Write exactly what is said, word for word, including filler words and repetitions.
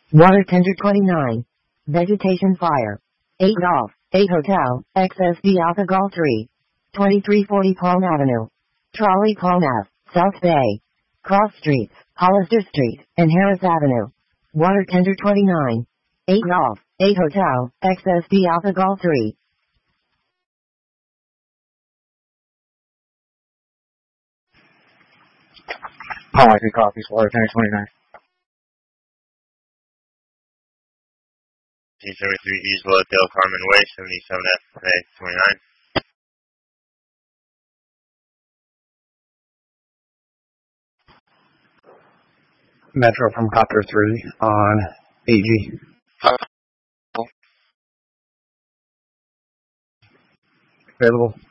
Water tender twenty-nine. Vegetation fire. eight Golf, eight Hotel, X S D Alpha Golf three. twenty-three forty Palm Avenue. Trolley Palm Ave, South Bay. Cross Streets, Hollister Street, and Harris Avenue. Water tender twenty-nine. eight Golf, eight Hotel, X S D Alpha Golf three. Palm Icy Coffees, Water tender twenty-nine. T seventy-three East Del Carmen Way, seventy-seven F A twenty-nine. Metro from Copter three on eight G. Uh, Available.